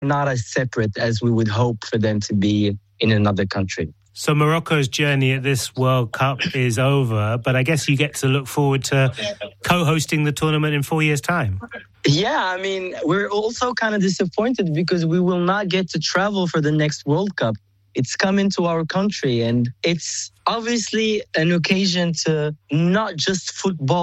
not as separate as we would hope for them to be in another country. So Morocco's journey at this World Cup is over, but I guess you get to look forward to co-hosting the tournament in 4 years' time. Yeah, I mean, we're also kind of disappointed because we will not get to travel for the next World Cup. It's coming to our country, and it's obviously an occasion to not just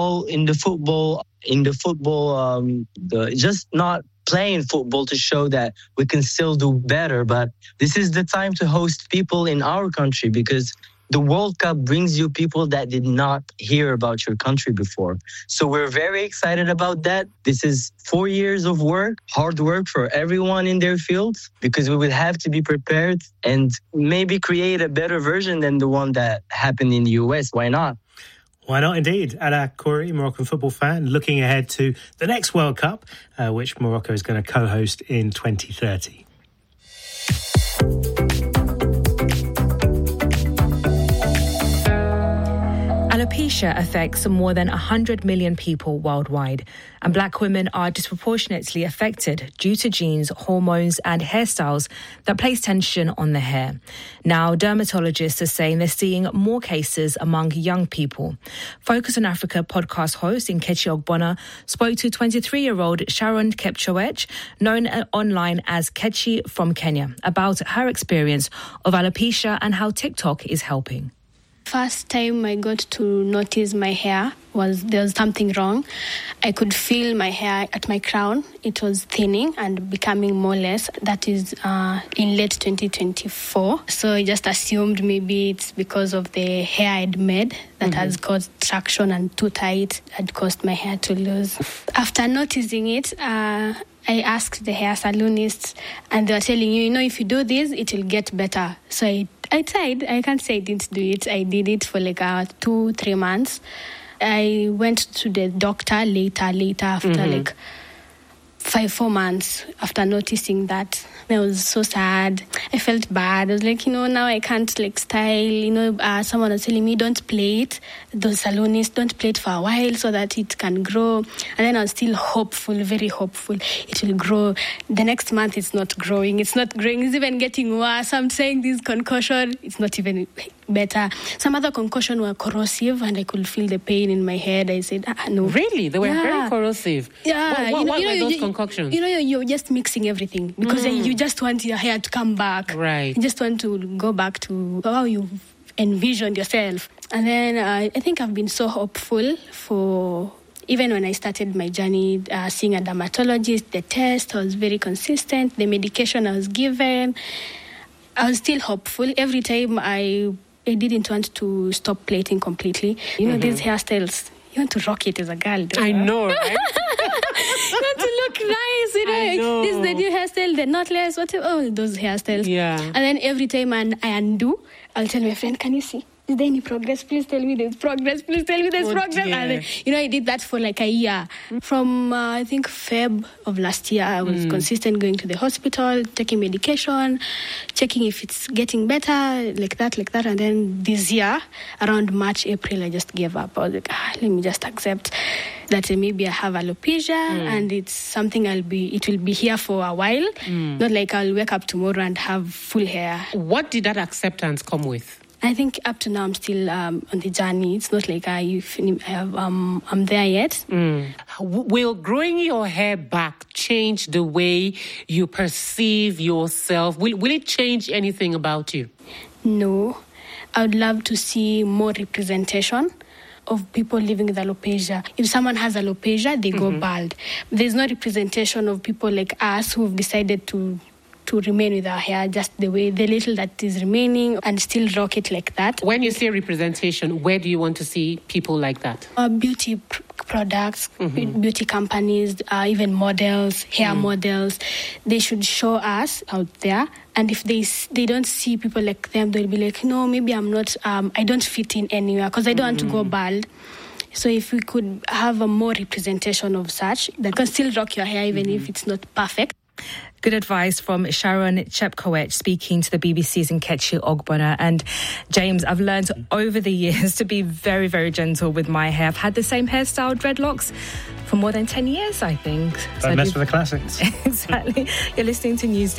just not playing football to show that we can still do better. But this is the time to host people in our country, because the World Cup brings you people that did not hear about your country before. So we're very excited about that. This is 4 years of work, hard work for everyone in their fields, because we will have to be prepared and maybe create a better version than the one that happened in the US. Why not? Why not, indeed? Ala Khoury, Moroccan football fan, looking ahead to the next World Cup, which Morocco is going to co-host in 2030. Alopecia affects more than 100 million people worldwide, and black women are disproportionately affected due to genes, hormones and hairstyles that place tension on the hair. Now, dermatologists are saying they're seeing more cases among young people. Focus on Africa podcast host Nkechi Ogbonna spoke to 23-year-old Sharon Kepchowech, known online as Kechi from Kenya, about her experience of alopecia and how TikTok is helping. First time I got to notice my hair there was something wrong. I could feel my hair at my crown. It was thinning and becoming more less. That is in late 2024. So I just assumed maybe it's because of the hair I'd made that has caused traction and too tight had caused my hair to lose. After noticing it, I asked the hair salonists, and they were telling you, if you do this, it will get better. So I tried. I can't say I didn't do it. I did it for 2-3 months. I went to the doctor later after 5-4 months after noticing that. I was so sad. I felt bad. I was like, now I can't style. Someone was telling me, don't play it. Those salonists, don't play it for a while so that it can grow. And then I was still hopeful, very hopeful. It will grow. The next month, it's not growing. It's not growing. It's even getting worse. I'm saying this concoction, it's not even better. Some other concoction were corrosive and I could feel the pain in my head. I said, no. Really? They were very corrosive? Yeah. What were those concoctions? You're just mixing everything because you just want your hair to come back. Right. You just want to go back to how you envisioned yourself. And then I think I've been so hopeful for... Even when I started my journey seeing a dermatologist, the test was very consistent. The medication I was given, I was still hopeful. Every time I didn't want to stop plaiting completely. These hairstyles, you want to rock it as a girl. I know, right? You want to look nice, This is the new hairstyle, the knotless, whatever, all those hairstyles. Yeah. And then every time I undo, I'll tell my friend, can you see? Is there any progress? Please tell me there's progress. Please tell me there's progress. Dear. And then, I did that for a year. From, I think, Feb of last year, I was consistent going to the hospital, taking medication, checking if it's getting better, like that. And then this year, around March, April, I just gave up. I was like, let me just accept that maybe I have alopecia and it's something it will be here for a while. Not like I'll wake up tomorrow and have full hair. What did that acceptance come with? I think up to now I'm still on the journey. It's not like I'm there yet. Will growing your hair back change the way you perceive yourself? Will it change anything about you? No. I would love to see more representation of people living with alopecia. If someone has alopecia, they go bald. There's no representation of people like us who've decided to remain with our hair just the little that is remaining and still rock it like that. When you say representation, where do you want to see people like that? Beauty products, beauty companies, even models, hair models. They should show us out there. And if they don't see people like them, they'll be like, no, maybe I'm not, I don't fit in anywhere because I don't want to go bald. So if we could have a more representation of such, that can still rock your hair even if it's not perfect. Good advice from Sharon Chepkowicz speaking to the BBC's Nkechi Ogbonna. And James, I've learned over the years to be very, very gentle with my hair. I've had the same hairstyle, dreadlocks, for more than 10 years, I think. Don't mess with the classics. Exactly. You're listening to News